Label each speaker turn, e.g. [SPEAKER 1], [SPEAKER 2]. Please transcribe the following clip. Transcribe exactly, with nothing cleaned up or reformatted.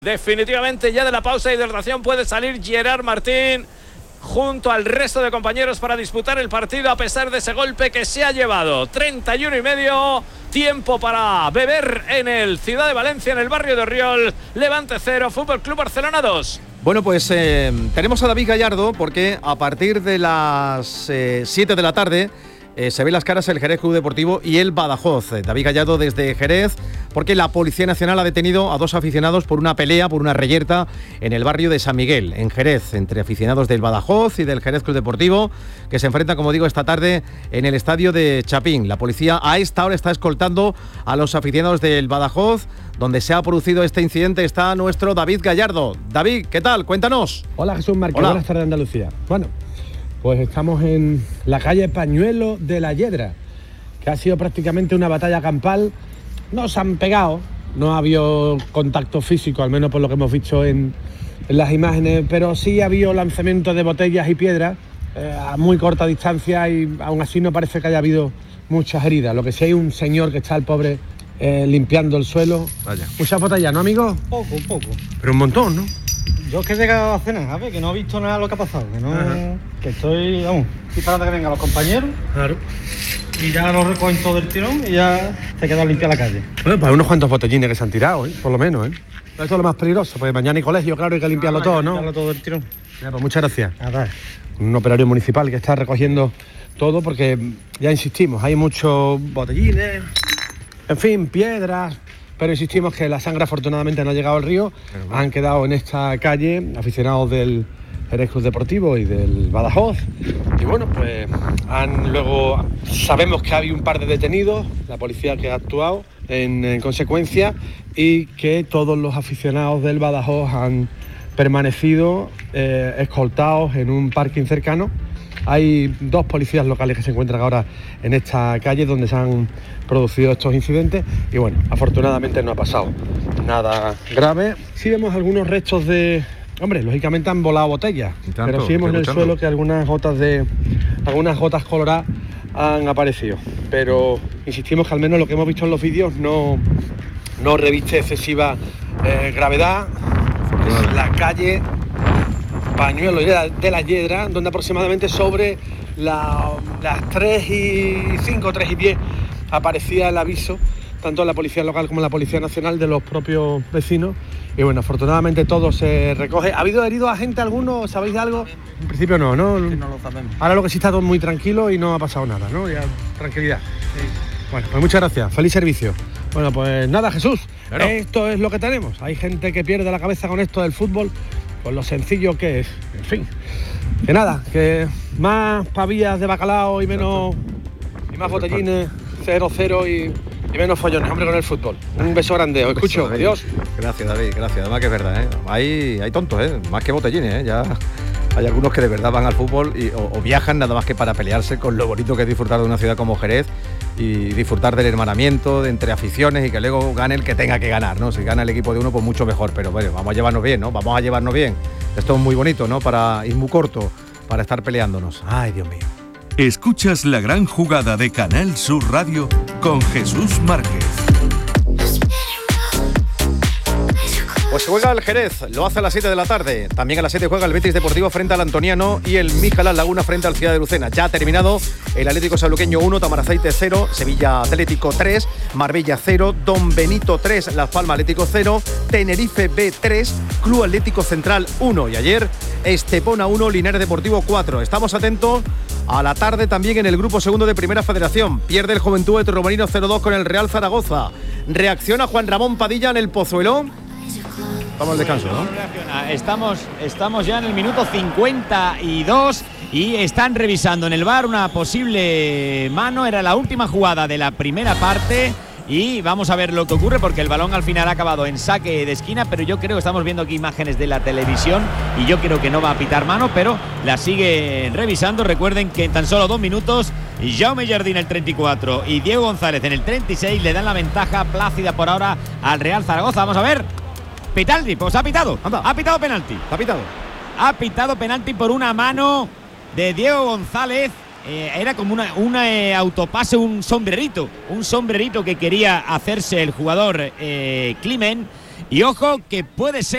[SPEAKER 1] Definitivamente ya de la pausa de hidratación puede salir Gerard Martín junto al resto de compañeros para disputar el partido a pesar de ese golpe que se ha llevado. treinta y uno y medio, tiempo para beber en el Ciudad de Valencia, en el barrio de Orriol. Levante cero, Fútbol Club Barcelona dos.
[SPEAKER 2] Bueno, pues eh, tenemos a David Gallardo porque a partir de las eh, siete de la tarde Eh, se ven las caras el Jerez Club Deportivo y el Badajoz. Eh, David Gallardo desde Jerez, porque la Policía Nacional ha detenido a dos aficionados por una pelea, por una reyerta en el barrio de San Miguel, en Jerez, entre aficionados del Badajoz y del Jerez Club Deportivo, que se enfrentan, como digo, esta tarde en el estadio de Chapín. La policía a esta hora está escoltando a los aficionados del Badajoz, donde se ha producido este incidente. Está nuestro David Gallardo. David, ¿qué tal? Cuéntanos.
[SPEAKER 3] Hola, Jesús Márquez. Buenas tardes, Andalucía. Bueno, pues estamos en la calle Pañuelo de la Yedra, que ha sido prácticamente una batalla campal. No se han pegado, no ha habido contacto físico, al menos por lo que hemos visto en, en las imágenes, pero sí ha habido lanzamiento de botellas y piedras eh, a muy corta distancia, y aún así no parece que haya habido muchas heridas. Lo que sí hay un señor que está, el pobre, eh, limpiando el suelo. Vaya. Muchas botellas, ¿no, amigo?
[SPEAKER 4] Poco, poco.
[SPEAKER 3] Pero un montón, ¿no?
[SPEAKER 4] Yo es que he llegado a cenar, a ver, que no he visto nada de lo que ha pasado, que no, que estoy, vamos, estoy esperando que vengan los compañeros.
[SPEAKER 3] Claro.
[SPEAKER 4] Y ya lo recogen todo el tirón y ya se queda limpia la calle.
[SPEAKER 3] Bueno, pues hay unos cuantos botellines que se han tirado, ¿eh? Por lo menos, ¿eh? Esto es lo más peligroso, porque mañana hay colegio, claro, hay que limpiarlo ah, todo, ¿no?
[SPEAKER 4] Limpiarlo todo el tirón.
[SPEAKER 3] Ya, pues muchas gracias.
[SPEAKER 4] A ver.
[SPEAKER 3] Un operario municipal que está recogiendo todo, porque ya insistimos, hay muchos botellines, en fin, piedras. Pero insistimos que la sangre afortunadamente no ha llegado al río. Bueno, han quedado en esta calle aficionados del Jerez Club Deportivo y del Badajoz. Y bueno, pues han luego sabemos que había un par de detenidos, la policía que ha actuado en, en consecuencia, y que todos los aficionados del Badajoz han permanecido eh, escoltados en un parking cercano. Hay dos policías locales que se encuentran ahora en esta calle donde se han producido estos incidentes y bueno, afortunadamente no ha pasado nada grave. Sí vemos algunos restos de... Hombre, lógicamente han volado botellas, tanto, pero sí vemos en el suelo que algunas gotas de... algunas gotas coloradas han aparecido. Pero insistimos que al menos lo que hemos visto en los vídeos no, no reviste excesiva eh, gravedad. Es la calle Pañuelo de la Yedra, donde aproximadamente sobre la, las tres y cinco, tres y diez aparecía el aviso, tanto en la policía local como en la Policía Nacional, de los propios vecinos. Y bueno, afortunadamente todo se recoge. ¿Ha habido heridos a gente alguno? ¿Sabéis de algo? En principio no, ¿no?
[SPEAKER 4] Sí, no lo sabemos.
[SPEAKER 3] Ahora lo que sí está todo muy tranquilo y no ha pasado nada, ¿no? Ya, tranquilidad. Sí. Bueno, pues muchas gracias. Feliz servicio. Bueno, pues nada, Jesús. Claro. Esto es lo que tenemos. Hay gente que pierde la cabeza con esto del fútbol, con lo sencillo que es. En fin, que nada, que más pavillas de bacalao y menos y más botellines, cero cero y, y menos follones, hombre, con el fútbol. Un beso grande, os escucho, beso, adiós.
[SPEAKER 2] Gracias, David, gracias. Además que es verdad, ¿eh? Hay, hay tontos, ¿eh? Más que botellines, ¿eh? Ya hay algunos que de verdad van al fútbol y, o, o viajan nada más que para pelearse con lo bonito que es disfrutar de una ciudad como Jerez y disfrutar del hermanamiento de entre aficiones y que luego gane el que tenga que ganar, ¿no? Si gana el equipo de uno, pues mucho mejor, pero bueno, vamos a llevarnos bien, ¿no? Vamos a llevarnos bien. Esto es muy bonito, ¿no? Para ir muy corto, para estar peleándonos. Ay, Dios mío.
[SPEAKER 5] Escuchas la gran jugada de Canal Sur Radio con Jesús Márquez.
[SPEAKER 2] Pues juega el Jerez, lo hace a las siete de la tarde. También a las siete juega el Betis Deportivo frente al Antoniano y el Míjalas Laguna frente al Ciudad de Lucena. Ya ha terminado el Atlético Sanluqueño uno, Tamaraceite cero, Sevilla Atlético tres, Marbella cero, Don Benito tres, Las Palmas Atlético cero, Tenerife B tres, Club Atlético Central uno. Y ayer Estepona uno, Linares Deportivo cuatro. Estamos atentos a la tarde también en el grupo segundo de Primera Federación. Pierde el Juventud de Torremolinos cero dos con el Real Zaragoza. Reacciona Juan Ramón Padilla en el Pozuelo. Vamos al descanso, ¿no?
[SPEAKER 6] Estamos, estamos ya en el minuto cincuenta y dos y están revisando en el V A R una posible mano. Era la última jugada de la primera parte y vamos a ver lo que ocurre, porque el balón al final ha acabado en saque de esquina, pero yo creo que estamos viendo aquí imágenes de la televisión y yo creo que no va a pitar mano, pero la sigue revisando. Recuerden que en tan solo dos minutos Jaume Jardín el treinta y cuatro y Diego González en el treinta y seis le dan la ventaja plácida por ahora al Real Zaragoza. Vamos a ver. Penalti, pues ha pitado, Anda. ha pitado penalti.
[SPEAKER 2] Ha pitado.
[SPEAKER 6] Ha pitado penalti por una mano de Diego González. Eh, era como una, una eh, autopase, un sombrerito, un sombrerito que quería hacerse el jugador eh, Climent. Y ojo que puede ser